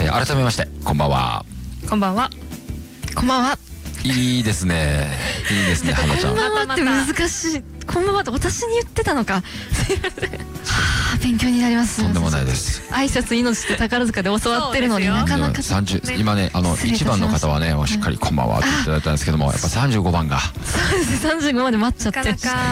改めましてこんばんは。 こんばんは。 こんばんは。 いいですね。いいですね、花ちゃん。 こんばんはって難しい。こんばんはって私に言ってたのか。すいません。勉強になります。 とんでもないです。 挨拶命って宝塚で教わってるのになかなか今ね、1番の方はねしっかりこんばんはっていただいたんですけども、やっぱ35番がそうですね、35まで待っちゃって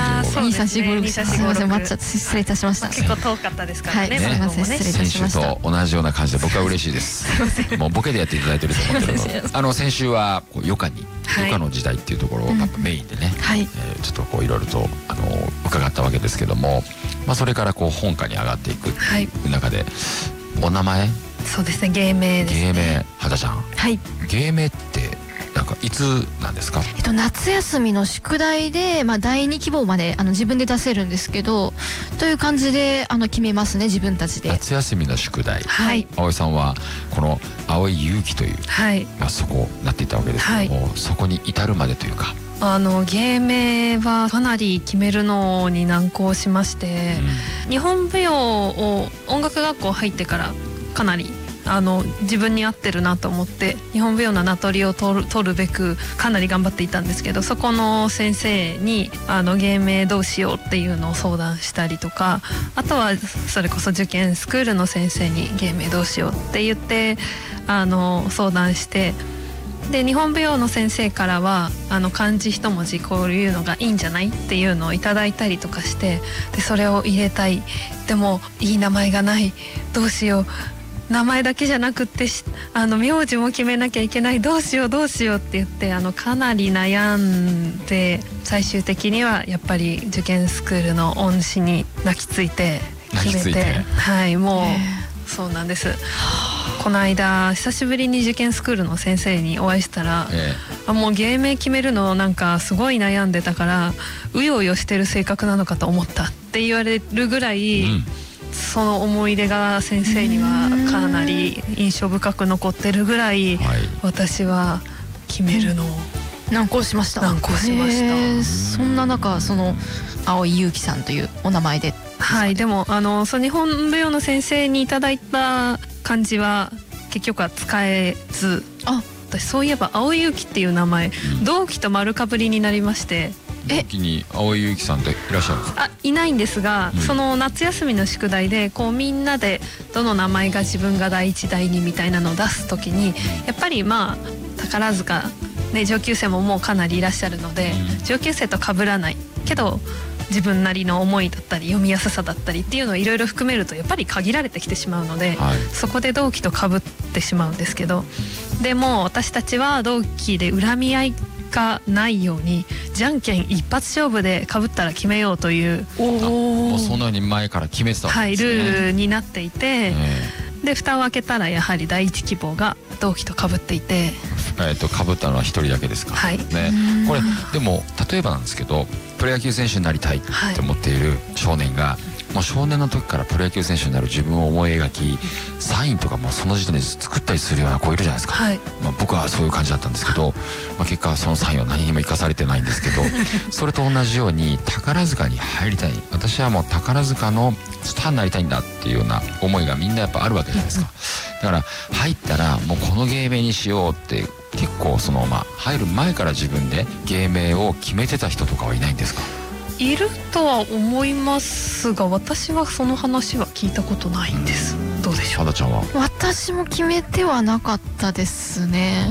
、23456すいません、待っちゃって失礼いたしました。 結構遠かったですからね。 すいません、失礼いたしました。 先週と同じような感じで僕は嬉しいです。もうボケでやっていただいてると思ってるので、先週は余暇の時代っていうところをメインでね、ちょっとこういろいろと伺ったわけですけども、それからこう本家に上がっていく中で、お名前、 そうですね、芸名ですね。 芸名、肌ちゃん、芸名ってなんかいつなんですか？ 夏休みの宿題で、第2希望まで自分で出せるんですけど、という感じで決めますね、自分たちで。 夏休みの宿題、葵さんはこの蒼井優希という、そこなっていたわけですけども、そこに至るまでというか、 芸名はかなり決めるのに難航しまして、日本舞踊を音楽学校入ってからかなり自分に合ってるなと思って日本舞踊の名取を取るべくかなり頑張っていたんですけど、そこの先生に芸名どうしようっていうのを相談したりとか、あとはそれこそ受験スクールの先生に芸名どうしようって言って相談して、で日本舞踊の先生からは漢字一文字こういうのがいいんじゃないっていうのをいただいたりとかして、でそれを入れたい、でもいい名前がない、どうしよう、名前だけじゃなくって名字も決めなきゃいけない、どうしようどうしようって言ってかなり悩んで、最終的にはやっぱり受験スクールの恩師に泣きついて決めて、もうそうなんです。この間久しぶりに受験スクールの先生にお会いしたら、もう芸名決めるのなんかすごい悩んでたからうようよしてる性格なのかと思ったって言われるぐらい、その思い出が先生にはかなり印象深く残ってるぐらい、私は決めるのを難航しました。そんな中、蒼井優希さんというお名前で。 でもその日本舞踊の先生にいただいた漢字は結局は使えず、私そういえば蒼井優希っていう名前、同期と丸かぶりになりまして。 同期に蒼井優希さんっていらっしゃるんですか？いないんですが、その夏休みの宿題でこうみんなでどの名前が自分が第一第二みたいなのを出す時に、やっぱり宝塚ね、上級生ももうかなりいらっしゃるので、上級生と被らないけど自分なりの思いだったり読みやすさだったりっていうのをいろいろ含めるとやっぱり限られてきてしまうので、そこで同期と被ってしまうんですけど、でも私たちは同期で恨み合いがないようにじゃんけん一発勝負で被ったら決めようという、 もうそのように前から決めてたわけですね。 ルールになっていて、で蓋を開けたらやはり第一希望が同期と被っていて、 被ったのは一人だけですか？これでも例えばなんですけど、プロ野球選手になりたいって思っている少年が、もう少年の時からプロ野球選手になる自分を思い描き、サインとかもその時点で作ったりするような子いるじゃないですか。僕はそういう感じだったんですけど、結果そのサインは何にも生かされてないんですけど、それと同じように宝塚に入りたい、私はもう宝塚のスターになりたいんだっていうような思いがみんなやっぱあるわけじゃないですか。だから入ったらもうこの芸名にしようって、結構入る前から自分で芸名を決めてた人とかはいないんですか？ いるとは思いますが、私はその話は聞いたことないんです。どうでしょう？ 肌ちゃんは？ 私も決めてはなかったですね。